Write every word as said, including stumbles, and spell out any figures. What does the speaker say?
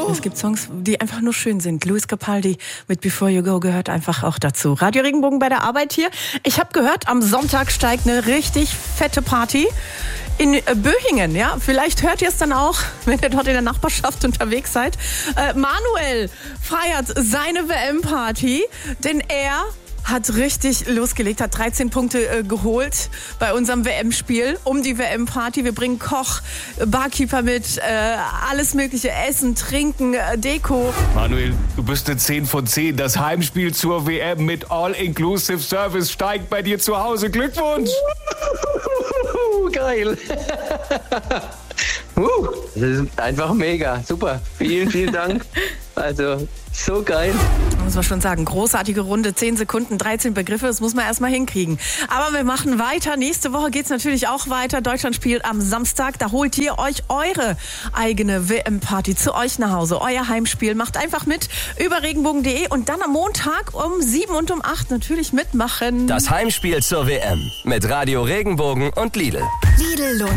Es gibt Songs, die einfach nur schön sind. Luis Capaldi mit Before You Go gehört einfach auch dazu. Radio Regenbogen bei der Arbeit hier. Ich habe gehört, am Sonntag steigt eine richtig fette Party in Böhingen, ja. Vielleicht hört ihr es dann auch, wenn ihr dort in der Nachbarschaft unterwegs seid. Äh, Manuel feiert seine W M-Party, denn er hat richtig losgelegt, hat dreizehn Punkte äh, geholt bei unserem W M-Spiel um die W M-Party. Wir bringen Koch, Barkeeper mit, äh, alles mögliche, Essen, Trinken, äh, Deko. Manuel, du bist eine zehn von zehn. Das Heimspiel zur W M mit All-Inclusive Service steigt bei dir zu Hause. Glückwunsch! Geil! uh, das ist einfach mega. Super. Vielen, vielen Dank. Also, so geil. Muss man schon sagen, großartige Runde, zehn Sekunden, dreizehn Begriffe, das muss man erstmal hinkriegen. Aber wir machen weiter. Nächste Woche geht's natürlich auch weiter. Deutschland spielt am Samstag. Da holt ihr euch eure eigene W M-Party zu euch nach Hause. Euer Heimspiel. Macht einfach mit über regenbogen punkt de und dann am Montag um sieben und um acht natürlich mitmachen. Das Heimspiel zur W M mit Radio Regenbogen und Lidl. Lidl lohnt